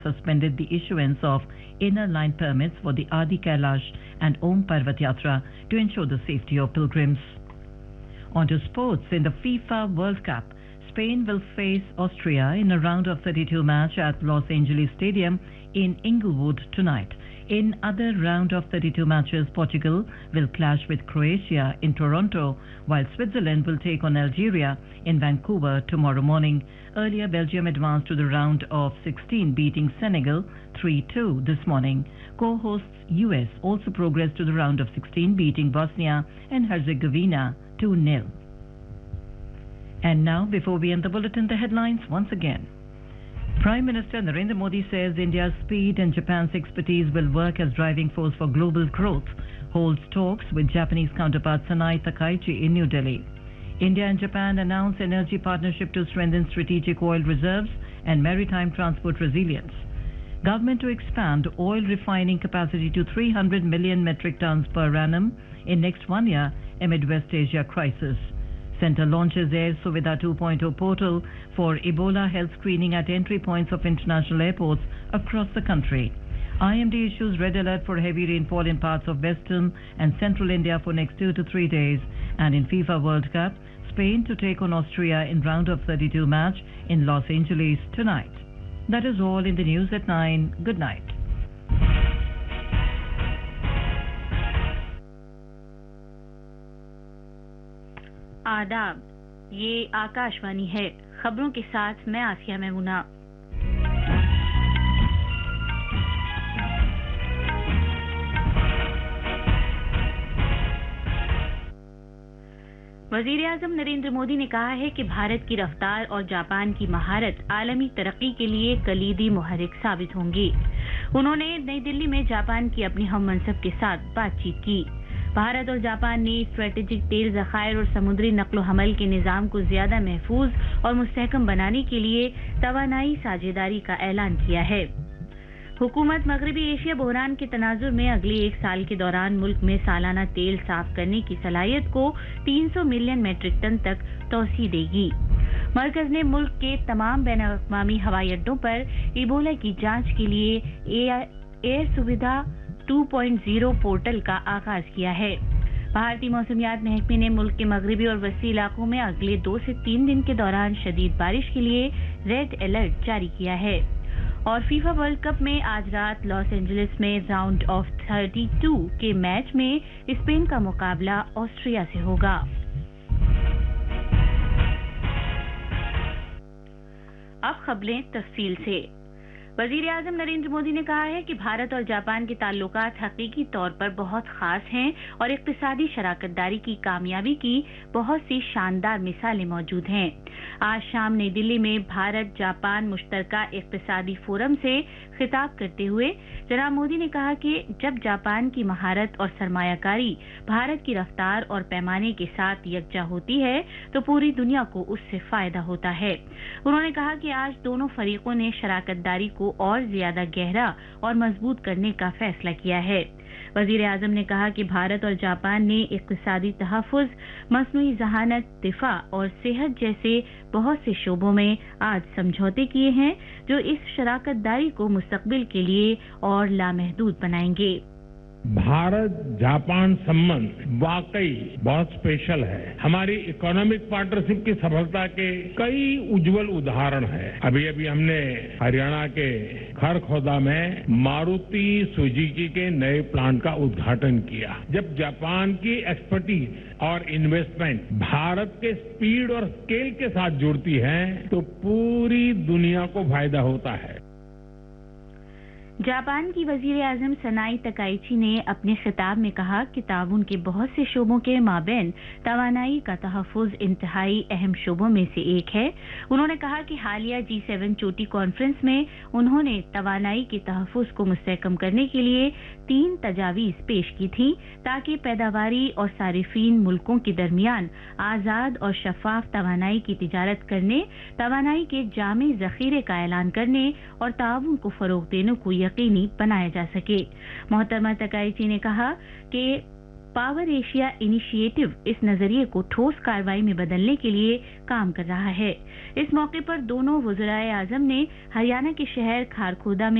suspended the issuance of inner line permits for the Adi Kailash and Om Parvat Yatra to ensure the safety of pilgrims. On to sports. In the FIFA World Cup, Spain will face Austria in a round of 32 match at Los Angeles Stadium in Inglewood tonight. In other round of 32 matches, Portugal will clash with Croatia in Toronto, while Switzerland will take on Algeria in Vancouver tomorrow morning. Earlier, Belgium advanced to the round of 16, beating Senegal 3-2 this morning. Co-hosts US also progressed to the round of 16, beating Bosnia and Herzegovina 2-0. And now, before we end the bulletin, the headlines once again. Prime Minister Narendra Modi says India's speed and Japan's expertise will work as driving force for global growth. Holds talks with Japanese counterpart Sanai Takaichi in New Delhi. India and Japan announce energy partnership to strengthen strategic oil reserves and maritime transport resilience. Government to expand oil refining capacity to 300 million metric tons per annum in next 1 year amid West Asia crisis. Centre launches Air Suvidha 2.0 portal for Ebola health screening at entry points of international airports across the country. IMD issues red alert for heavy rainfall in parts of western and central India for next 2 to 3 days. And in FIFA World Cup, Spain to take on Austria in round of 32 match in Los Angeles tonight. That is all in the news at 9. Good night. आदाब, ये आकाशवाणी है। खबरों के साथ मैं आसिया मैमुना। वज़ीर-ए-आज़म नरेंद्र मोदी ने कहा है कि भारत की रफ्तार और जापान की महारत आलमी तरक्की के लिए कलीदी मुहर्रिक साबित होंगी। उन्होंने नई दिल्ली में जापान की अपनी हममनसब के साथ बातचीत की। भारत और जापान ने स्ट्रेटेजिक तेल ज़खायर और समुद्री नक्लो हमल के निज़ाम को ज़्यादा महफूज और मुस्तहकम बनाने के लिए तवानाई साझेदारी का ऐलान किया है। हुकूमत मगरबी एशिया बहरान के तनाजुर में अगले 1 साल के दौरान मुल्क में सालाना तेल साफ करने की सलाहियत को 300 मिलियन मैट्रिक टन तक तौसी देगी। मरकज ने मुल्क के तमाम बैनुल-अक़वामी हवाई अड्डों पर इबोला की जांच के लिए एयर सुविधा 2.0 पोर्टल का आगाज किया है। भारतीय मौसमियात महकमे ने मुल्क के मगरबी और वसी इलाकों में अगले 2 से 3 दिन के दौरान शदीद बारिश के लिए रेड अलर्ट जारी किया है। और फीफा वर्ल्ड कप में आज रात लॉस एंजलिस में राउंड ऑफ 32 के मैच में स्पेन का मुकाबला ऑस्ट्रिया से होगा। अब खबरें तफसील से। वज़ीर-ए-आज़म नरेंद्र मोदी ने कहा है कि भारत और जापान के ताल्लुकात हकीकी तौर पर बहुत खास हैं और इक़्तिसादी शराकतदारी की कामयाबी की बहुत सी शानदार मिसालें मौजूद हैं। आज शाम नई दिल्ली में भारत जापान मुश्तरका इक़्तिसादी फोरम से खिताब करते हुए जनाब मोदी ने कहा कि जब जापान की महारत और सरमायाकारी भारत की रफ्तार और पैमाने के साथ यकजा होती है तो पूरी दुनिया को उससे फायदा होता है। उन्होंने कहा कि आज दोनों फरीकों ने शराकतदारी को और ज्यादा गहरा और मजबूत करने का फैसला किया है। वज़ीर-ए-आज़म ने कहा कि भारत और जापान ने इक़्तिसादी तहफ़्फ़ुज़, मसनूई ज़हानत, दिफ़ा और सेहत जैसे बहुत से शोबों में आज समझौते किए हैं जो इस शराकतदारी को मुस्तक़बिल के लिए और लामहदूद बनाएंगे। भारत जापान संबंध वाकई बहुत स्पेशल है। हमारी इकोनॉमिक पार्टनरशिप की सफलता के कई उज्जवल उदाहरण हैं। अभी अभी हमने हरियाणा के खरखोदा में मारुति सुजुकी के नए प्लांट का उद्घाटन किया। जब जापान की एक्सपर्टीज और इन्वेस्टमेंट भारत के स्पीड और स्केल के साथ जुड़ती है तो पूरी दुनिया को फायदा होता है। जापान की वज़ीर-ए-आज़म सनाई तकाइची ने अपने खिताब में कहा कि ताउन के बहुत से शोबों के माबैन तवानाई का तहफ़्फ़ुज़ इंतहाई अहम शोबों में से एक है। उन्होंने कहा कि हालिया G7 चोटी कॉन्फ्रेंस में उन्होंने तवानाई के तहफ़्फ़ुज़ को मुस्तहकम करने के लिए 3 तजावीज़ पेश की थी ताकि पैदावारी और सारिफीन मुल्कों के दरमियान आज़ाद और शफाफ तवानाई की तिजारत करने, तवानाई के जामे ज़ख़ीरे का ऐलान करने और ताउन को फ़रोग़ देने को यकीनी बनाया जा सके। मोहतरमा तकाइची ने कहा कि पावर एशिया इनिशिएटिव इस नजरिए को ठोस कार्रवाई में बदलने के लिए काम कर रहा है। इस मौके पर दोनों वज़राए आज़म ने हरियाणा के शहर खारखोदा में